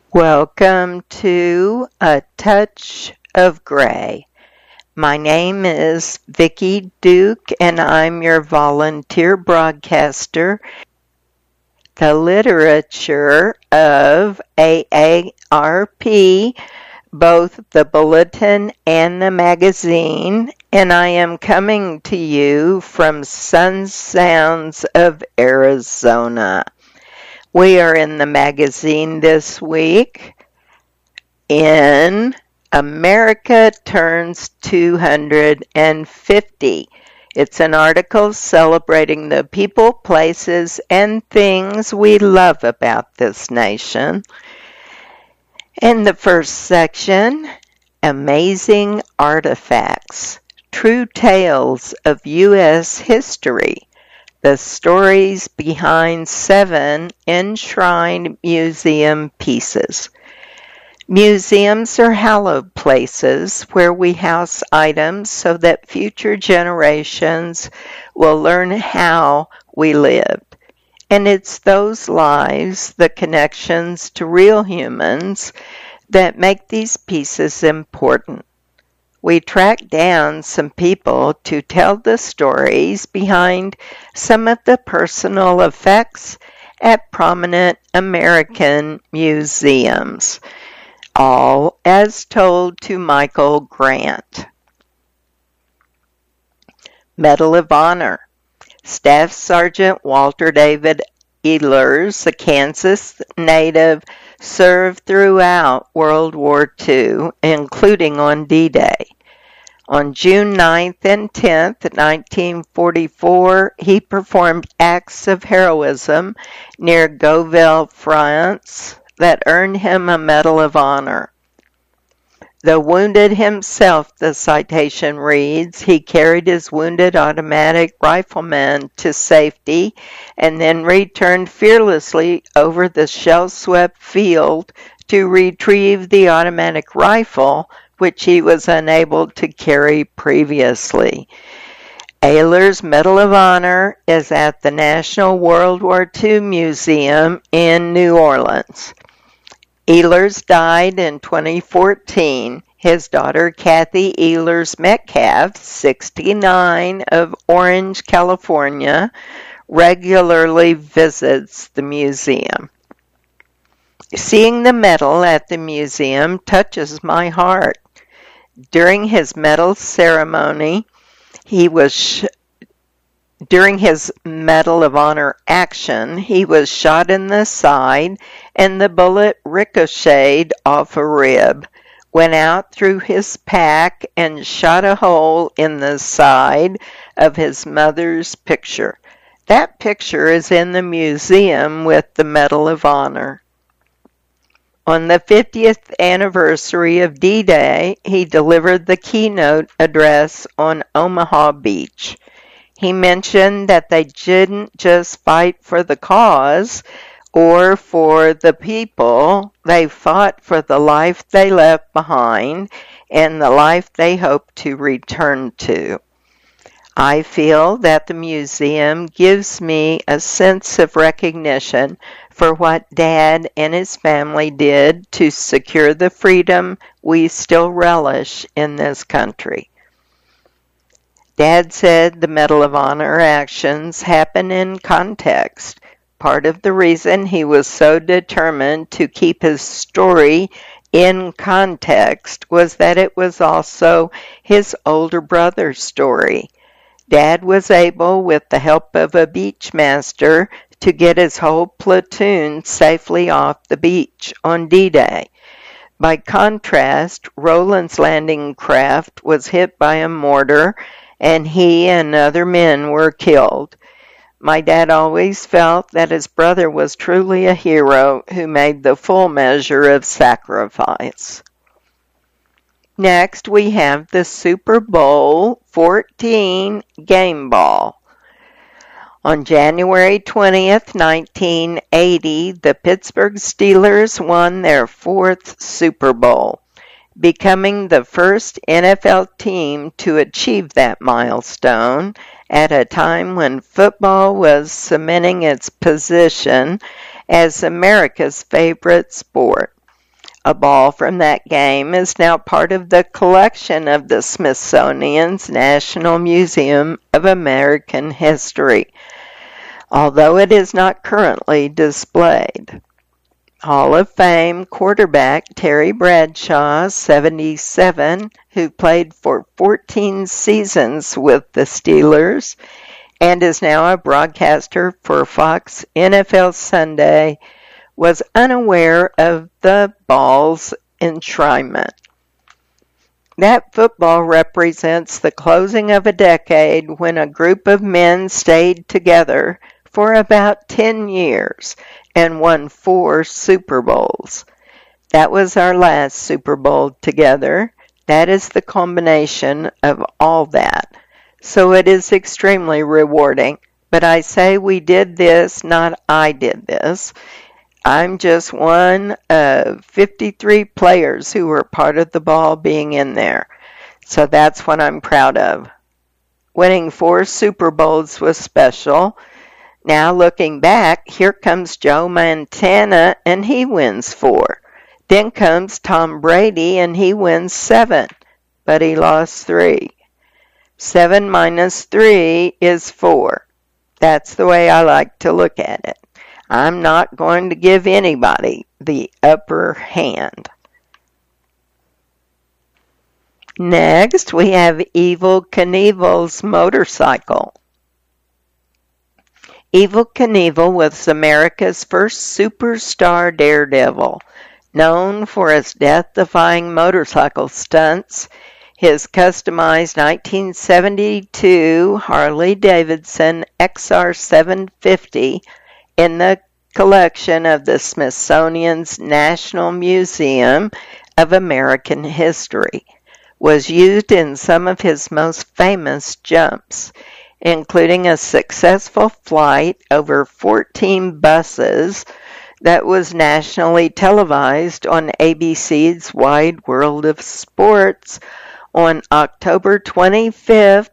Welcome to A Touch of Gray. My name is Vicki Duke and I'm your volunteer broadcaster. The literature of AARP, both the bulletin and the magazine, and I am coming to you from Sun Sounds of Arizona. We are in the magazine this week in America Turns 250. It's an article celebrating the people, places, and things we love about this nation. In the first section, Amazing Artifacts, True Tales of U.S. History. The stories behind 7 enshrined museum pieces. Museums are hallowed places where we house items so that future generations will learn how we lived. And it's those lives, the connections to real humans, that make these pieces important. We tracked down some people to tell the stories behind some of the personal effects at prominent American museums, all as told to Michael Grant. Medal of Honor. Staff Sergeant Walter David Ehlers, a Kansas native, served throughout World War II, including on D-Day. On June 9th and 10th, 1944, he performed acts of heroism near Gauville, France, that earned him a Medal of Honor. Though wounded himself, the citation reads, he carried his wounded automatic rifleman to safety and then returned fearlessly over the shell-swept field to retrieve the automatic rifle, which he was unable to carry previously. Ehlers' Medal of Honor is at the National World War II Museum in New Orleans. Ehlers died in 2014. His daughter, Kathy Ehlers Metcalf, 69, of Orange, California, regularly visits the museum. Seeing the medal at the museum touches my heart. During his medal ceremony, during his Medal of Honor action, he was shot in the side and the bullet ricocheted off a rib, went out through his pack and shot a hole in the side of his mother's picture. That picture is in the museum with the Medal of Honor. On the 50th anniversary of D-Day, he delivered the keynote address on Omaha Beach. He mentioned that they didn't just fight for the cause or for the people, they fought for the life they left behind and the life they hope to return to. I feel that the museum gives me a sense of recognition for what Dad and his family did to secure the freedom we still relish in this country. Dad said the Medal of Honor actions happen in context. Part of the reason he was so determined to keep his story in context was that it was also his older brother's story. Dad was able, with the help of a beach master, to get his whole platoon safely off the beach on D-Day. By contrast, Rowland's landing craft was hit by a mortar and he and other men were killed. My dad always felt that his brother was truly a hero who made the full measure of sacrifice. Next, we have the Super Bowl 14 game ball. On January 20th, 1980, the Pittsburgh Steelers won their 4th Super Bowl, becoming the first NFL team to achieve that milestone at a time when football was cementing its position as America's favorite sport. A ball from that game is now part of the collection of the Smithsonian's National Museum of American History, although it is not currently displayed. Hall of Fame quarterback Terry Bradshaw, 77, who played for 14 seasons with the Steelers and is now a broadcaster for Fox NFL Sunday, was unaware of the ball's enshrinement. That football represents the closing of a decade when a group of men stayed together for about 10 years and won 4 Super Bowls. That was our last Super Bowl together. That is the combination of all that. So it is extremely rewarding. But I say we did this, not I did this. I'm just one of 53 players who were part of the ball being in there. So that's what I'm proud of. Winning 4 Super Bowls was special. Now looking back, here comes Joe Montana and he wins 4. Then comes Tom Brady and he wins 7, but he lost 3. 7 minus 3 is 4. That's the way I like to look at it. I'm not going to give anybody the upper hand. Next, we have Evel Knievel's motorcycle. Evel Knievel was America's first superstar daredevil, known for his death-defying motorcycle stunts. His customized 1972 Harley-Davidson XR750 in the collection of the Smithsonian's National Museum of American History was used in some of his most famous jumps, including a successful flight over 14 buses that was nationally televised on ABC's Wide World of Sports on October 25,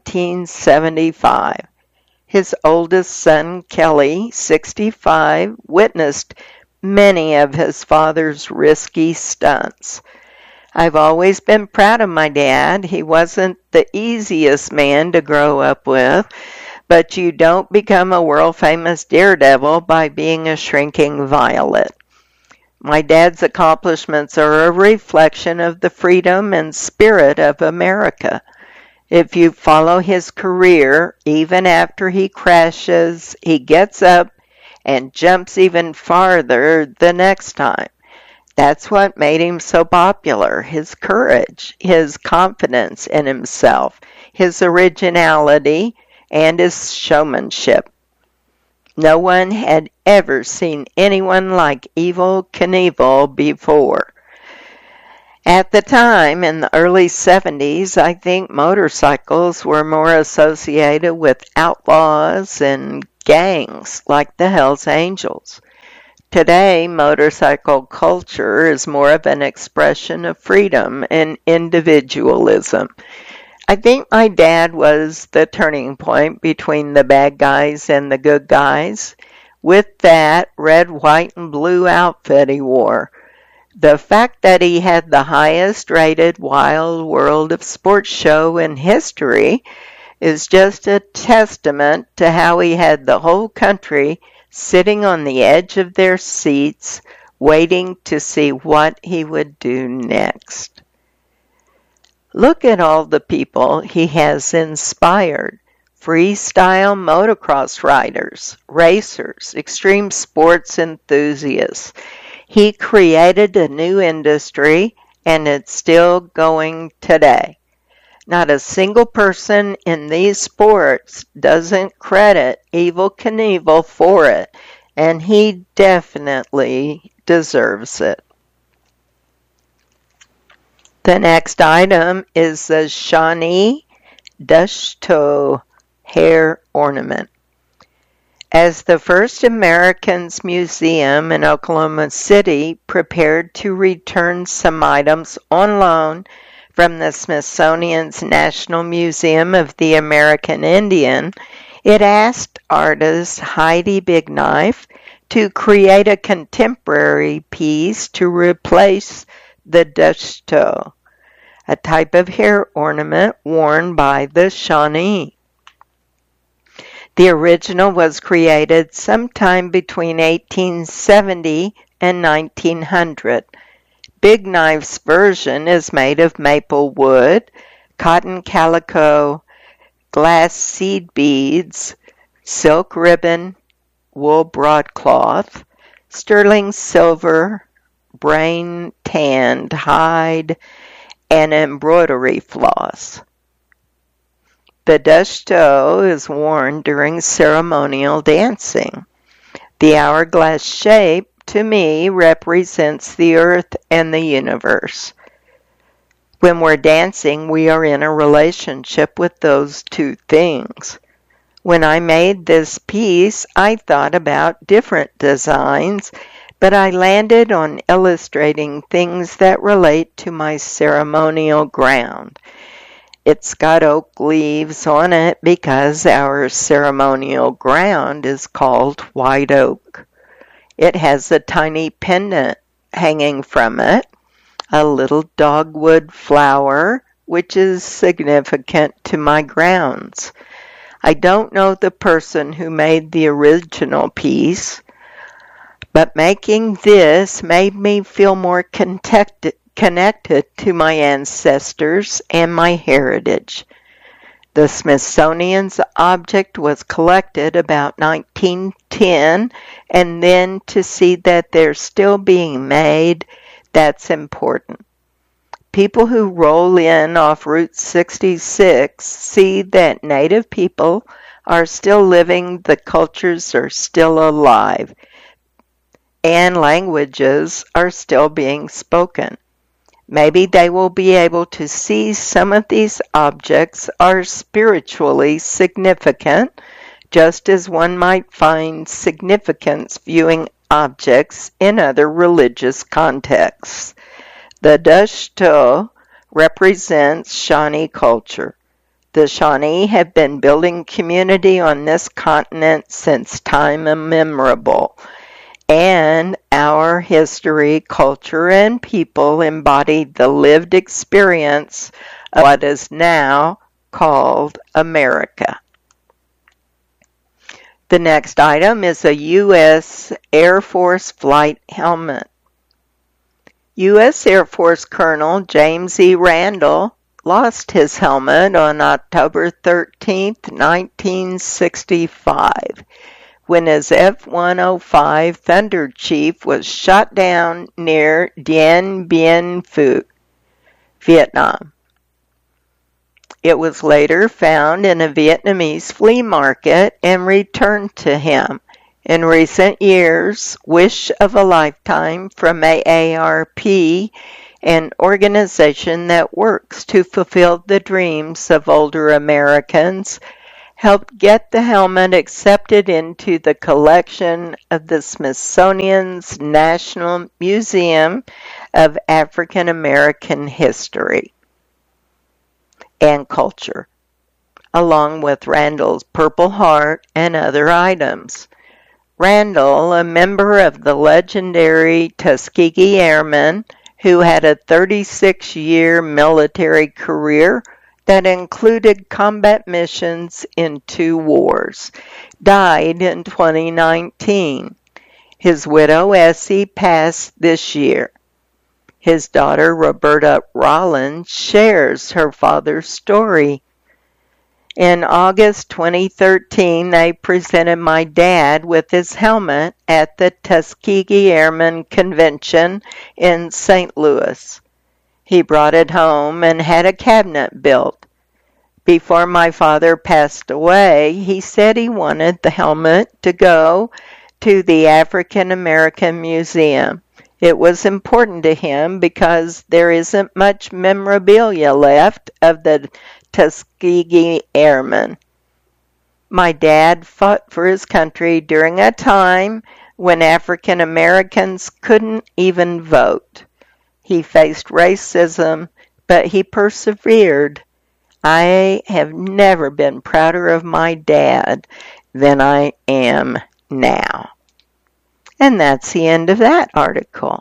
1975. His oldest son, Kelly, 65, witnessed many of his father's risky stunts. I've always been proud of my dad. He wasn't the easiest man to grow up with, but you don't become a world-famous daredevil by being a shrinking violet. My dad's accomplishments are a reflection of the freedom and spirit of America. If you follow his career, even after he crashes, he gets up and jumps even farther the next time. That's what made him so popular, his courage, his confidence in himself, his originality, and his showmanship. No one had ever seen anyone like Evel Knievel before. At the time, in the early 70s, I think motorcycles were more associated with outlaws and gangs like the Hells Angels. Today, motorcycle culture is more of an expression of freedom and individualism. I think my dad was the turning point between the bad guys and the good guys. With that red, white, and blue outfit he wore. The fact that he had the highest rated Wild World of Sports show in history is just a testament to how he had the whole country sitting on the edge of their seats, waiting to see what he would do next. Look at all the people he has inspired. Freestyle motocross riders, racers, extreme sports enthusiasts. He created a new industry, and it's still going today. Not a single person in these sports doesn't credit Evel Knievel for it, and he definitely deserves it. The next item is the Shawnee Dushto hair ornament. As the first Americans Museum in Oklahoma City prepared to return some items on loan from the Smithsonian's National Museum of the American Indian, it asked artist Heidi Bigknife to create a contemporary piece to replace the dashto, a type of hair ornament worn by the Shawnee. The original was created sometime between 1870 and 1900. Big Knife's version is made of maple wood, cotton calico, glass seed beads, silk ribbon, wool broadcloth, sterling silver, brain tanned hide, and embroidery floss. The dashto is worn during ceremonial dancing. The hourglass shape, to me, represents the earth and the universe. When we're dancing, we are in a relationship with those two things. When I made this piece, I thought about different designs, but I landed on illustrating things that relate to my ceremonial ground. It's got oak leaves on it because our ceremonial ground is called white oak. It has a tiny pendant hanging from it, a little dogwood flower, which is significant to my grounds. I don't know the person who made the original piece, but making this made me feel more connected to my ancestors and my heritage. The Smithsonian's object was collected about 1910, and then to see that they're still being made, that's important. People who roll in off Route 66 see that Native people are still living, the cultures are still alive, and languages are still being spoken. Maybe they will be able to see some of these objects are spiritually significant, just as one might find significance viewing objects in other religious contexts. The dashto represents Shawnee culture. The Shawnee have been building community on this continent since time immemorial, and our history, culture, and people embodied the lived experience of what is now called America. The next item is a U.S. Air Force flight helmet. U.S. Air Force Colonel James E. Randall lost his helmet on October 13, 1965, when his F-105 Thunder Chief was shot down near Dien Bien Phu, Vietnam. It was later found in a Vietnamese flea market and returned to him. In recent years, Wish of a Lifetime from AARP, an organization that works to fulfill the dreams of older Americans, helped get the helmet accepted into the collection of the Smithsonian's National Museum of African American History and Culture, along with Randall's Purple Heart and other items. Randall, a member of the legendary Tuskegee Airmen, who had a 36-year military career that included combat missions in 2 wars, died in 2019. His widow, Essie, passed this year. His daughter, Roberta Rollins, shares her father's story. In August 2013, they presented my dad with his helmet at the Tuskegee Airmen Convention in St. Louis. He brought it home and had a cabinet built. Before my father passed away, he said he wanted the helmet to go to the African American Museum. It was important to him because there isn't much memorabilia left of the Tuskegee Airmen. My dad fought for his country during a time when African Americans couldn't even vote. He faced racism, but he persevered. I have never been prouder of my dad than I am now. And that's the end of that article.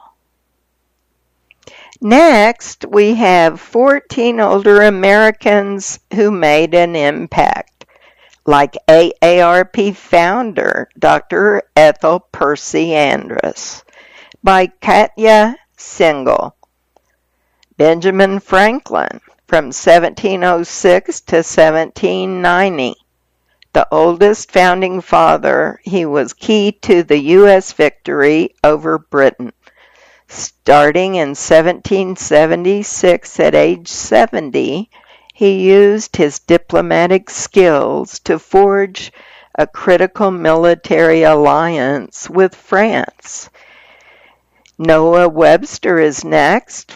Next, we have 14 older Americans who made an impact, like AARP founder Dr. Ethel Percy Andrus, by Katja Singal. Benjamin Franklin, from 1706 to 1790. The oldest founding father, he was key to the U.S. victory over Britain. Starting in 1776 at age 70, he used his diplomatic skills to forge a critical military alliance with France. Noah Webster is next,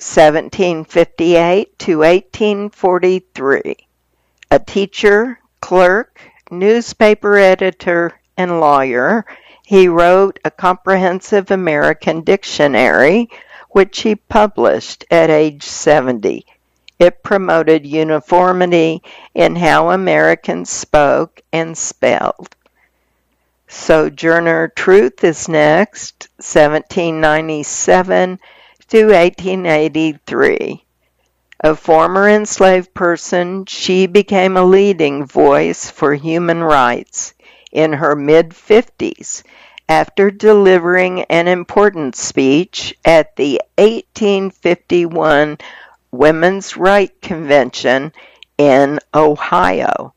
1758 to 1843. A teacher, clerk, newspaper editor, and lawyer, he wrote a comprehensive American dictionary, which he published at age 70. It promoted uniformity in how Americans spoke and spelled. Sojourner Truth is next, 1797 to 1883. A former enslaved person, she became a leading voice for human rights in her mid-50s after delivering an important speech at the 1851 Women's Rights Convention in Ohio.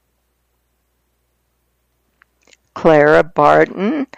Clara Barton,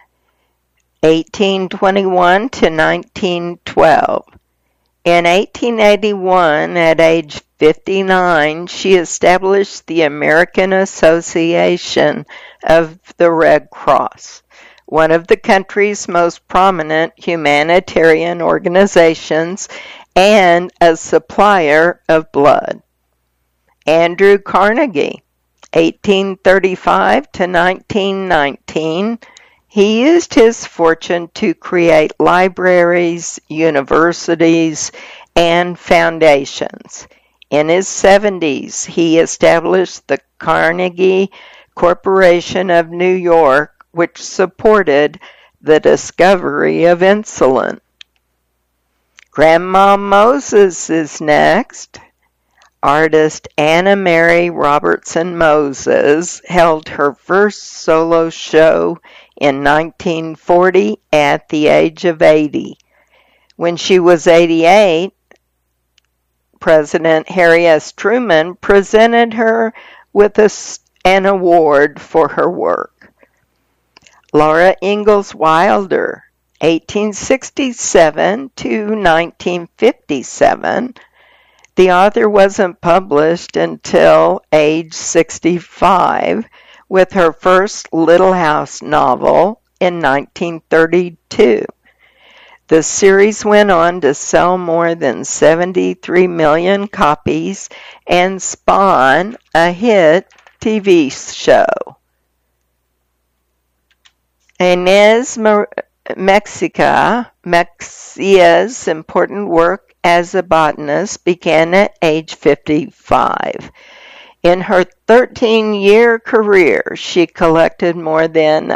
1821 to 1912. In 1881, at age 59, she established the American Association of the Red Cross, one of the country's most prominent humanitarian organizations and a supplier of blood. Andrew Carnegie, 1835 to 1919, he used his fortune to create libraries, universities, and foundations. In his 70s, he established the Carnegie Corporation of New York, which supported the discovery of insulin. Grandma Moses is next. Artist Anna Mary Robertson Moses held her first solo show in 1940 at the age of 80. When she was 88, President Harry S. Truman presented her with an award for her work. Laura Ingalls Wilder, 1867 to 1957. The author wasn't published until age 65, with her first Little House novel in 1932. The series went on to sell more than 73 million copies and spawn a hit TV show. Inez Mexia's important work as a botanist began at age 55. In her 13-year career, she collected more than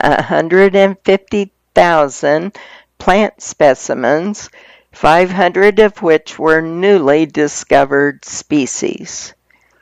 150,000 plant specimens, 500 of which were newly discovered species.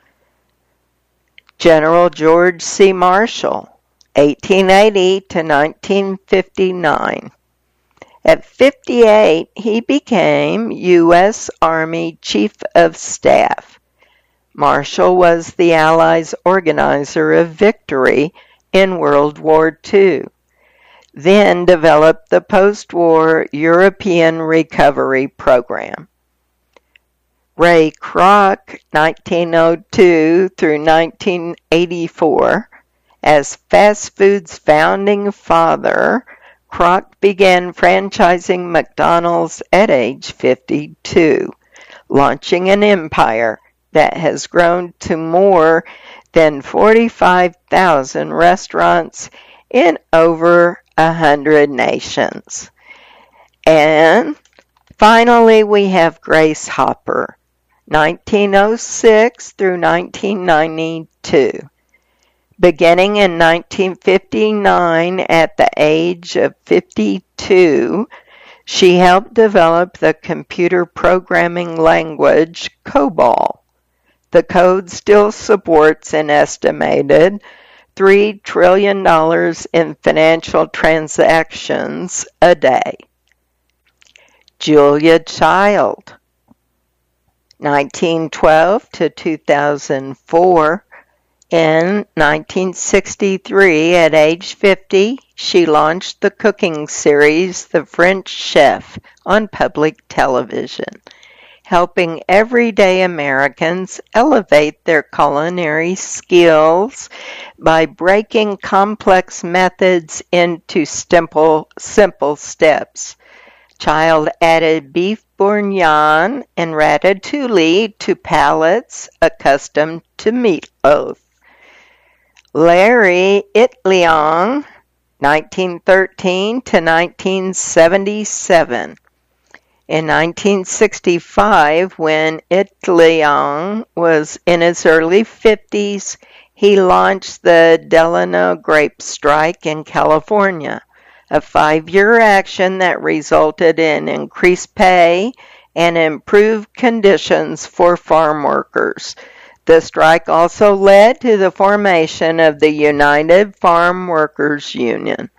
General George C. Marshall, 1880 to 1959. At 58, he became U.S. Army Chief of Staff. Marshall was the Allies' organizer of victory in World War II, then developed the post-war European Recovery Program. Ray Kroc, 1902 through 1984, as fast food's founding father, Kroc began franchising McDonald's at age 52, launching an empire that has grown to more than 45,000 restaurants in over 100 nations. And finally, we have Grace Hopper, 1906 through 1992. Beginning in 1959 at the age of 52, she helped develop the computer programming language COBOL. The code still supports an estimated $3 trillion in financial transactions a day. Julia Child, 1912 to 2004. In 1963, at age 50, she launched the cooking series The French Chef on public television, helping everyday Americans elevate their culinary skills by breaking complex methods into simple steps. Child added beef bourguignon and ratatouille to palates accustomed to meatloaf. Larry Itliong, 1913 to 1977. In 1965, when Itliong was in his early 50s, he launched the Delano grape strike in California, a 5-year action that resulted in increased pay and improved conditions for farm workers. The strike also led to the formation of the United Farm Workers Union.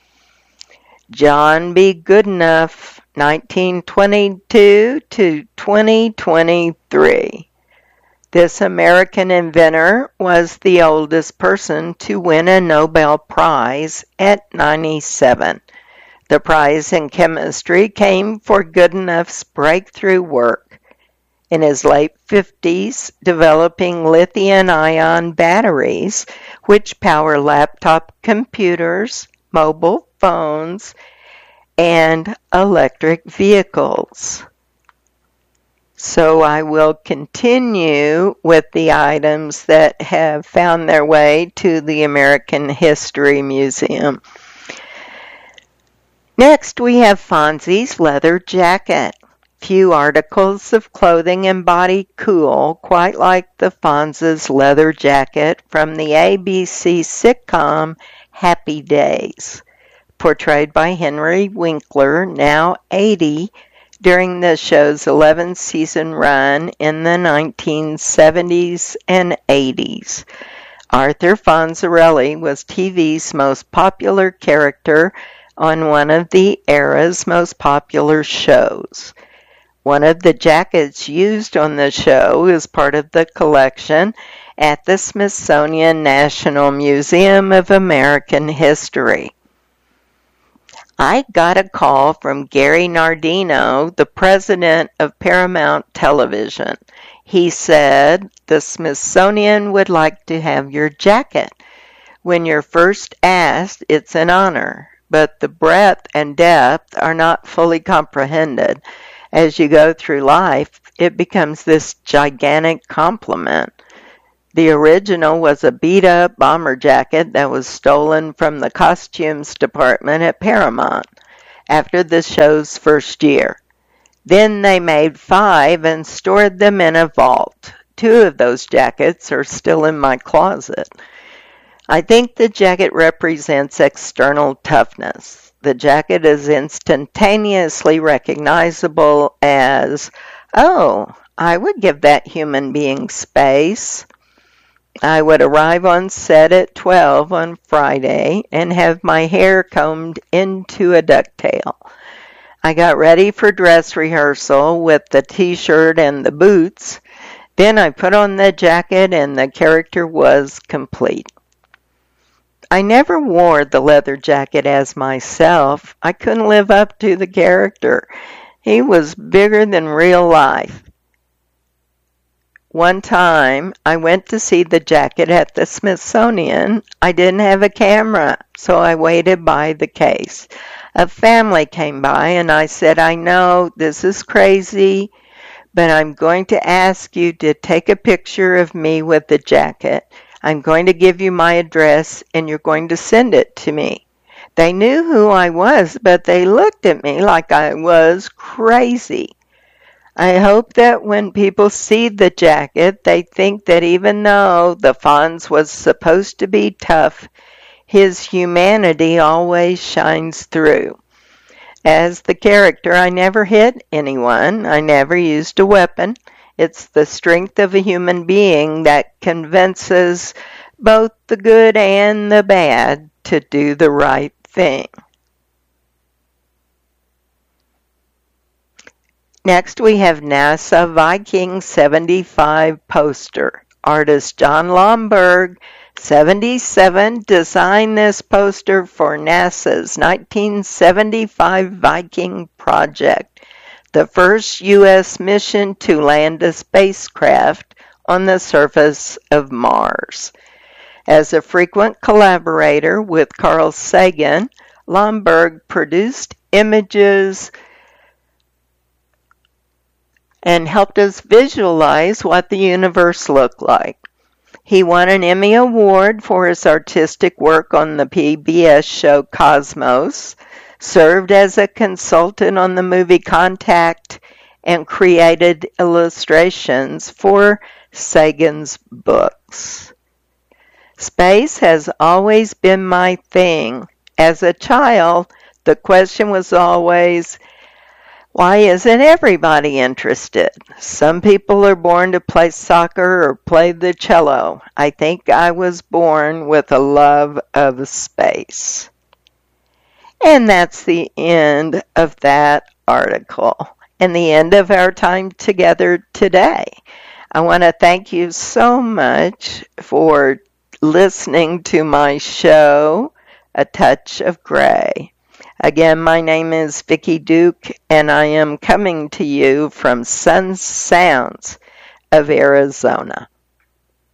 John B. Goodenough, 1922 to 2023. This American inventor was the oldest person to win a Nobel Prize at 97. The prize in chemistry came for Goodenough's breakthrough work in his late 50s developing lithium-ion batteries which power laptop computers, mobile phones, and electric vehicles. So I will continue with the items that have found their way to the American History Museum. Next, we have Fonzie's leather jacket. Few articles of clothing embody cool, quite like the Fonz's leather jacket from the ABC sitcom Happy Days, portrayed by Henry Winkler, now 80, during the show's 11-season run in the 1970s and 80s. Arthur Fonzarelli was TV's most popular character on one of the era's most popular shows. One of the jackets used on the show is part of the collection at the Smithsonian National Museum of American History. I got a call from Gary Nardino, the president of Paramount Television. He said, "The Smithsonian would like to have your jacket. When you're first asked, it's an honor, but the breadth and depth are not fully comprehended. As you go through life, it becomes this gigantic compliment." The original was a beat-up bomber jacket that was stolen from the costumes department at Paramount after the show's first year. Then they made 5 and stored them in a vault. 2 of those jackets are still in my closet. I think the jacket represents external toughness. The jacket is instantaneously recognizable as, "Oh, I would give that human being space." I would arrive on set at 12 on Friday and have my hair combed into a ducktail. I got ready for dress rehearsal with the t-shirt and the boots. Then I put on the jacket and the character was complete. I never wore the leather jacket as myself. I couldn't live up to the character. He was bigger than real life. One time, I went to see the jacket at the Smithsonian. I didn't have a camera, so I waited by the case. A family came by, and I said, "I know this is crazy, but I'm going to ask you to take a picture of me with the jacket. I'm going to give you my address, and you're going to send it to me." They knew who I was, but they looked at me like I was crazy. I hope that when people see the jacket, they think that even though the Fonz was supposed to be tough, his humanity always shines through. As the character, I never hit anyone. I never used a weapon. It's the strength of a human being that convinces both the good and the bad to do the right thing. Next, we have NASA Viking 75 poster. Artist John Lomberg, 77, designed this poster for NASA's 1975 Viking project, the first U.S. mission to land a spacecraft on the surface of Mars. As a frequent collaborator with Carl Sagan, Lomberg produced images and helped us visualize what the universe looked like. He won an Emmy Award for his artistic work on the PBS show Cosmos, served as a consultant on the movie Contact, and created illustrations for Sagan's books. Space has always been my thing. As a child, the question was always, why isn't everybody interested? Some people are born to play soccer or play the cello. I think I was born with a love of space. And that's the end of that article and the end of our time together today. I want to thank you so much for listening to my show, A Touch of Gray. Again, my name is Vicki Duke, and I am coming to you from Sun Sounds of Arizona.